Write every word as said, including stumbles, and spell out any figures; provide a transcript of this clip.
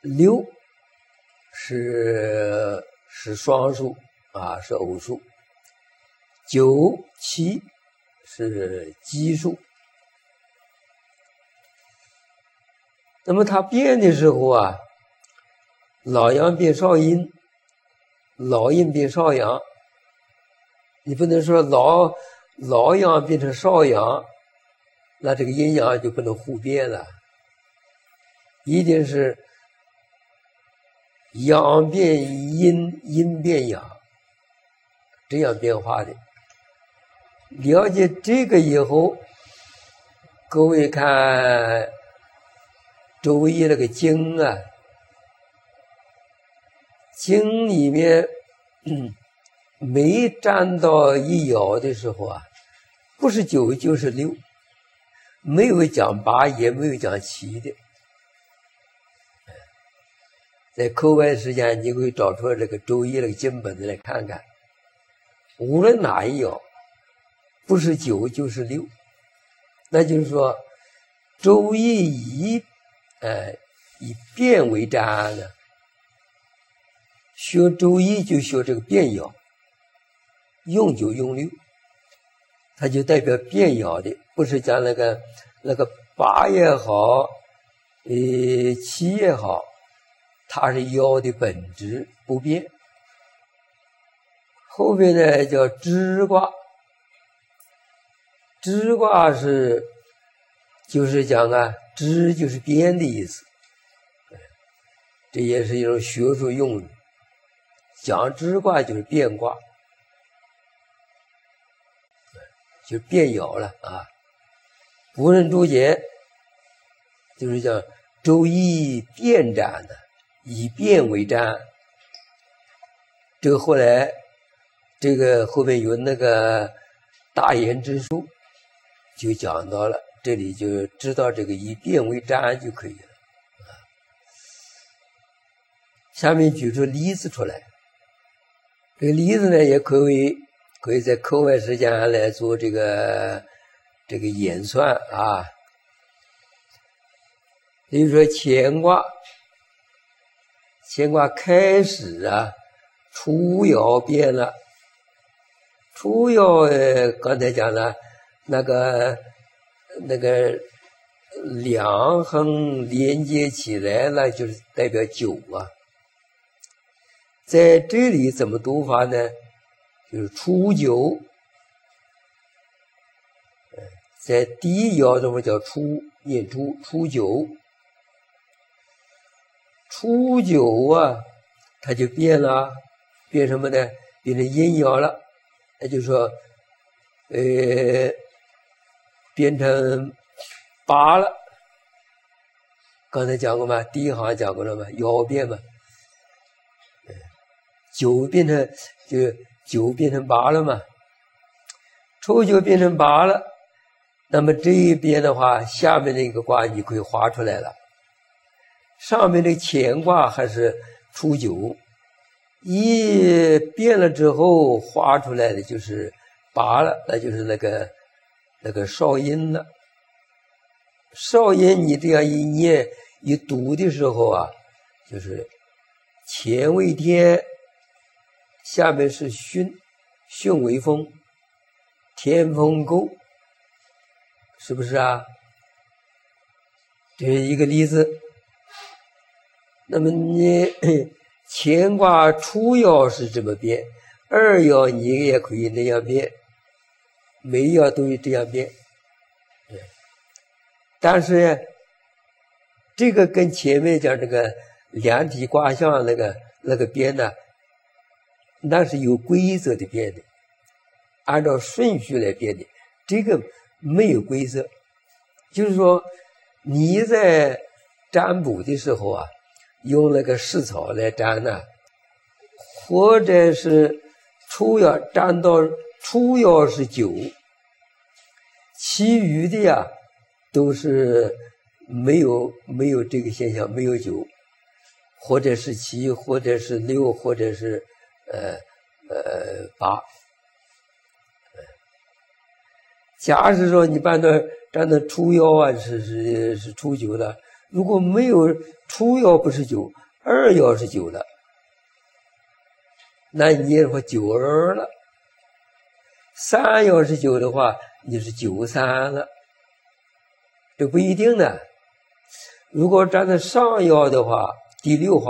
六是是双数啊，是偶数。九、七是奇数。那么它变的时候啊，老阳变少阴，老阴变少阳。你不能说老老阳变成少阳，那这个阴阳就不能互变了，一定是阳变阴，阴变阳，这样变化的。了解这个以后，各位看周易那个经啊，经里面嗯没占到一爻的时候啊，不是九就是六，没有讲八也没有讲七的。在课外时间你会找出这个周易那个经本子来看看，无论哪一爻不是九就是六，那就是说周易以呃以变为占呢，学周易就学这个变爻，用九用六，它就代表变爻的，不是讲那个那个八也好，呃七也好，它是爻的本质不变。后边呢叫支卦，支卦是就是讲啊，支就是变的意思，这也是一种学术用语。讲支卦就是变卦，就变爻了啊。古人注解就是讲周易变占的，以变为占。这个后来这个后面有那个大言之术就讲到了，这里就知道这个以变为占就可以了。下面举出例子出来，这个例子呢也可以可以在课外时间来做这个这个演算啊。比如说乾卦，乾卦开始啊，初爻变了。初爻呃刚才讲了，那个那个两横连接起来了，就是代表九啊。在这里怎么读法呢？就是初九，在第一爻中叫初，念初初九，初九啊，它就变了，变什么呢？变成阴爻了，那就是说，呃，变成八了。刚才讲过吗？第一行讲过了吗？爻变嘛。九变成就九变成八了嘛，初九变成八了，那么这一边的话，下面那个卦你可以画出来了。上面的乾卦还是初九，一变了之后画出来的就是八了，那就是那个那个少阴了。少阴你这样一念一读的时候啊，就是乾为天，下面是巽，巽为风，天风姤，是不是啊？这是一个例子。那么你乾卦初爻是这么变，二爻你也可以那样变，每一爻都这样变。但是这个跟前面讲这个量体卦象那个那个变呢，那是有规则的变的，按照顺序来变的，这个没有规则。就是说你在占卜的时候啊，用那个蓍草来占呢，或者是初爻占到初爻是九，其余的呀都是没有没有这个现象，没有九，或者是七，或者是六，或者是呃呃八。假使说你把那占到初爻啊是是是初九的， 如果没有初爻不是九，二爻是九了，那你的话九二了。三爻是九的话，你是九三了，这不一定呢。如果站在上爻的话，第六画。